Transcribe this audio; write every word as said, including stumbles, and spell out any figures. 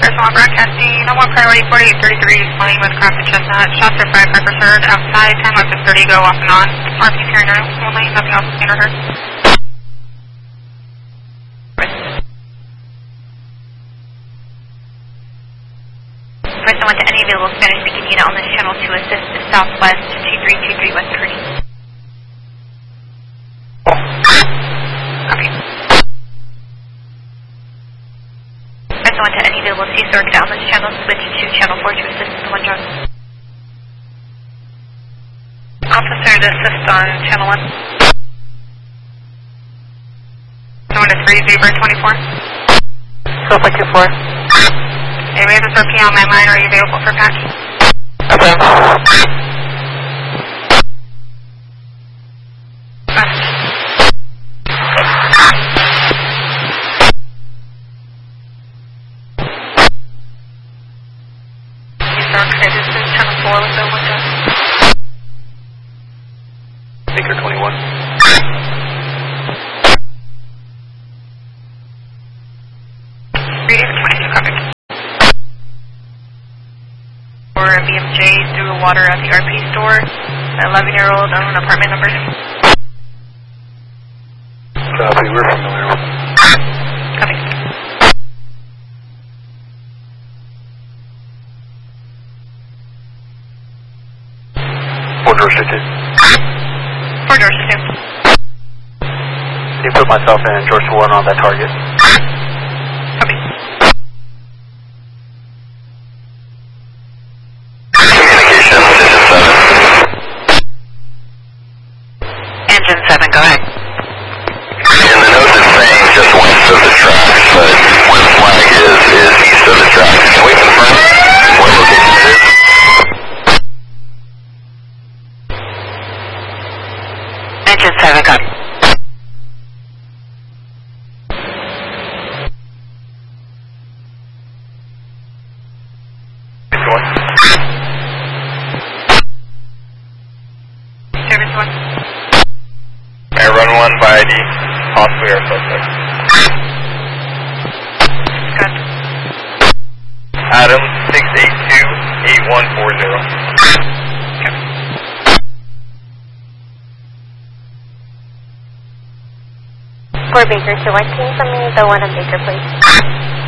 Personal broadcasting, no more priority forty-eight thirty-three, twenty with Craft and Chestnut. Shots are firecracker surge outside, ten left and thirty, go off and on. R P carrying around only, nothing else is seen or heard. Press one to any available Spanish speaking unit on this channel to assist the southwest two three two three West Kearney. Copy. Press one to any available C circuit on this channel, switch to channel four to assist the one drone. Officer to assist on channel one. One to three, Zebra twenty-four. Silver two four. Hey, we have this R P on landline. Are you available for patch? Okay. Okay, this is channel four with the window. Speaker twenty-one. Reading twenty-two, copy. For a B M J through water at the R P store. eleven-year-old own apartment number. Copy, we're familiar with. Copy. Four doors to two. Four doors to two. Can you put myself and George one on that target? Copy. Engine seven, go ahead. And the note is saying just west of the tracks, but where the flag is, is east of the tracks. Can we confirm what location it is? Engine seven, copy. Service one. I run one by I D, possibly our suspect. Good. Adam six eight two eight one four zero. Okay. For Baker, so one, can you send me the one on Baker, please?